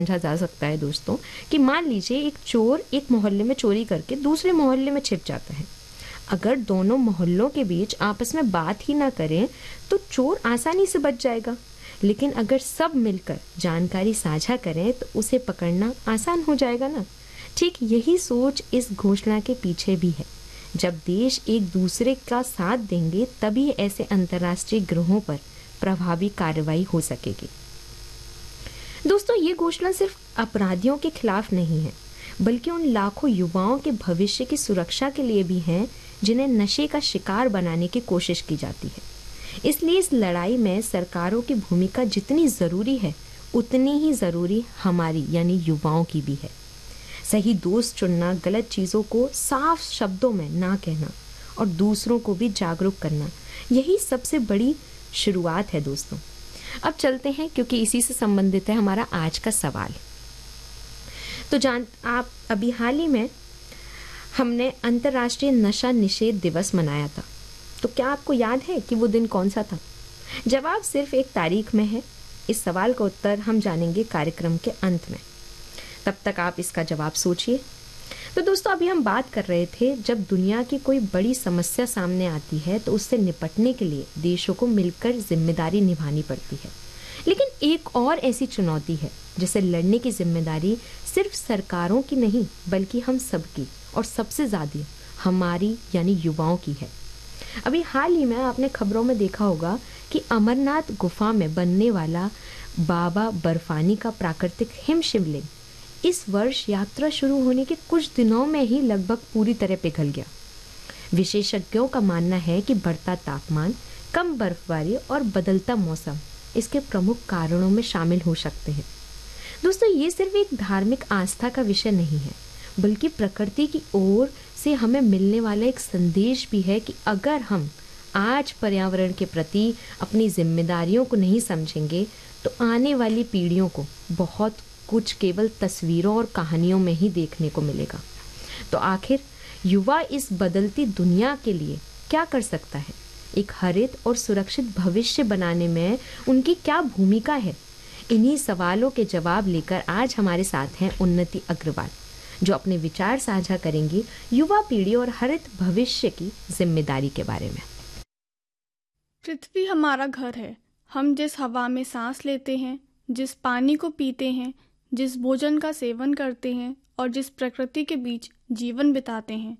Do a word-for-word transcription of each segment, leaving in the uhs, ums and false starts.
समझा जा सकता है दोस्तों कि मान लीजिए एक चोर एक मोहल्ले में चोरी करके दूसरे मोहल्ले में छिप जाता है। अगर दोनों मोहल्लों के बीच आपस में बात ही ना करें तो चोर आसानी से बच जाएगा, लेकिन अगर सब मिलकर जानकारी साझा करें तो उसे पकड़ना आसान हो जाएगा ना। ठीक यही सोच इस घोषणा के पीछे भी है। जब देश एक दूसरे का साथ देंगे तभी ऐसे अंतर्राष्ट्रीय ग्रहों पर प्रभावी कार्रवाई हो सकेगी। दोस्तों, ये घोषणा सिर्फ अपराधियों के खिलाफ नहीं है, बल्कि उन लाखों युवाओं के भविष्य की सुरक्षा के लिए भी है जिन्हें नशे का शिकार बनाने की कोशिश की जाती है। इसलिए इस लड़ाई में सरकारों की भूमिका जितनी ज़रूरी है उतनी ही ज़रूरी हमारी यानी युवाओं की भी है। सही दोस्त चुनना, गलत चीज़ों को साफ शब्दों में ना कहना और दूसरों को भी जागरूक करना, यही सबसे बड़ी शुरुआत है दोस्तों। अब चलते हैं, क्योंकि इसी से संबंधित है हमारा आज का सवाल। तो जान आप अभी हाल ही में हमने अंतर्राष्ट्रीय नशा निषेध दिवस मनाया था। तो क्या आपको याद है कि वो दिन कौन सा था? जवाब सिर्फ एक तारीख में है। इस सवाल का उत्तर हम जानेंगे कार्यक्रम के अंत में। तब तक आप इसका जवाब सोचिए। तो दोस्तों, अभी हम बात कर रहे थे जब दुनिया की कोई बड़ी समस्या सामने आती है तो उससे निपटने के लिए देशों को मिलकर जिम्मेदारी निभानी पड़ती है। लेकिन एक और ऐसी चुनौती है जिसे लड़ने की जिम्मेदारी सिर्फ सरकारों की नहीं बल्कि हम सबकी और सबसे ज़्यादा हमारी यानी युवाओं की है। अभी हाल ही में आपने खबरों में देखा होगा कि अमरनाथ गुफा में बनने वाला बाबा बर्फानी का प्राकृतिक हिम शिवलिंग इस वर्ष यात्रा शुरू होने के कुछ दिनों में ही लगभग पूरी तरह पिघल गया। विशेषज्ञों का मानना है कि बढ़ता तापमान, कम बर्फबारी और बदलता मौसम इसके प्रमुख कारणों में शामिल हो सकते हैं। दोस्तों, ये सिर्फ एक धार्मिक आस्था का विषय नहीं है, बल्कि प्रकृति की ओर से हमें मिलने वाला एक संदेश भी है कि अगर हम आज पर्यावरण के प्रति अपनी जिम्मेदारियों को नहीं समझेंगे तो आने वाली पीढ़ियों को बहुत कुछ केवल तस्वीरों और कहानियों में ही देखने को मिलेगा। तो आखिर युवा इस बदलती दुनिया के लिए क्या कर सकता है? एक हरित और सुरक्षित भविष्य बनाने में उनकी क्या भूमिका है? इन्हीं सवालों के जवाब लेकर आज हमारे साथ हैं उन्नति अग्रवाल, जो अपने विचार साझा करेंगी युवा पीढ़ी और हरित भविष्य की जिम्मेदारी के बारे में। पृथ्वी हमारा घर है। हम जिस हवा में सांस लेते हैं, जिस पानी को पीते हैं, जिस भोजन का सेवन करते हैं और जिस प्रकृति के बीच जीवन बिताते हैं,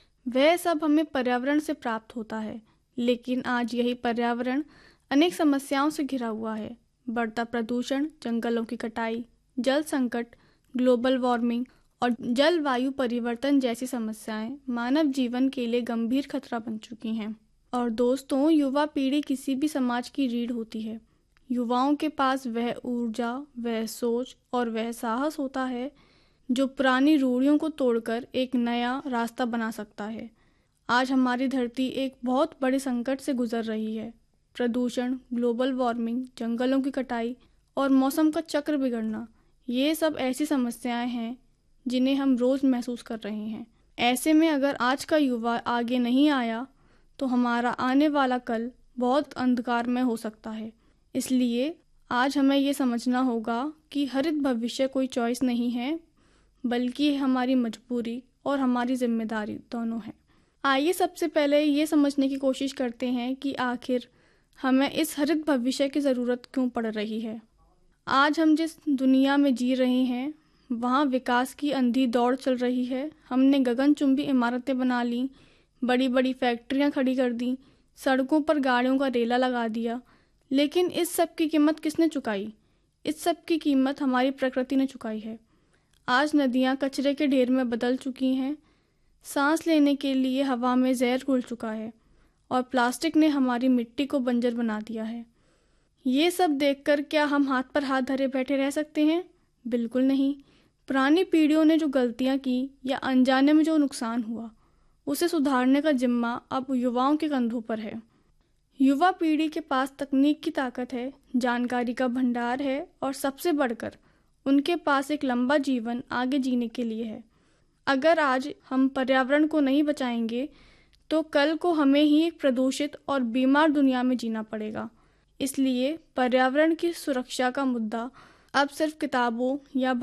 वह सब हमें पर्यावरण से प्राप्त होता है। लेकिन आज यही पर्यावरण अनेक समस्याओं से घिरा हुआ है। बढ़ता प्रदूषण, जंगलों की कटाई, जल संकट, ग्लोबल वार्मिंग और जलवायु परिवर्तन जैसी समस्याएं मानव जीवन के लिए गंभीर खतरा बन चुकी हैं। और दोस्तों, युवा पीढ़ी किसी भी समाज की रीढ़ होती है। युवाओं के पास वह ऊर्जा, वह सोच और वह साहस होता है जो पुरानी रूढ़ियों को तोड़कर एक नया रास्ता बना सकता है। आज हमारी धरती एक बहुत बड़े संकट से गुजर रही है। प्रदूषण, ग्लोबल वार्मिंग, जंगलों की कटाई और मौसम का चक्र बिगड़ना, ये सब ऐसी समस्याएं हैं जिन्हें हम रोज़ महसूस कर रहे हैं। ऐसे में अगर आज का युवा आगे नहीं आया तो हमारा आने वाला कल बहुत अंधकार में हो सकता है। इसलिए आज हमें ये समझना होगा कि हरित भविष्य कोई चॉइस नहीं है, बल्कि हमारी मजबूरी और हमारी जिम्मेदारी दोनों है। आइए सबसे पहले ये समझने की कोशिश करते हैं कि आखिर हमें इस हरित भविष्य की ज़रूरत क्यों पड़ रही है। आज हम जिस दुनिया में जी रहे हैं वहाँ विकास की अंधी दौड़ चल रही है। हमने गगनचुंबी इमारतें बना ली, बड़ी बड़ी फैक्ट्रियाँ खड़ी कर दी, सड़कों पर गाड़ियों का रेला लगा दिया। लेकिन इस सब की कीमत किसने चुकाई? इस सब की कीमत हमारी प्रकृति ने चुकाई है। आज नदियाँ कचरे के ढेर में बदल चुकी हैं, सांस लेने के लिए हवा में जहर घुल चुका है और प्लास्टिक ने हमारी मिट्टी को बंजर बना दिया है। ये सब देखकर क्या हम हाथ पर हाथ धरे बैठे रह सकते हैं? बिल्कुल नहीं। पुरानी पीढ़ियों ने जो गलतियाँ की या अनजाने में जो नुकसान हुआ, उसे सुधारने का जिम्मा अब युवाओं के कंधों पर है। युवा पीढ़ी के पास तकनीक की ताकत है, जानकारी का भंडार है और सबसे बढ़कर उनके पास एक लंबा जीवन आगे जीने के लिए है। अगर आज हम पर्यावरण को नहीं बचाएंगे तो कल को हमें ही एक प्रदूषित और बीमार दुनिया में जीना पड़ेगा। इसलिए पर्यावरण की सुरक्षा का मुद्दा अब सिर्फ किताबों या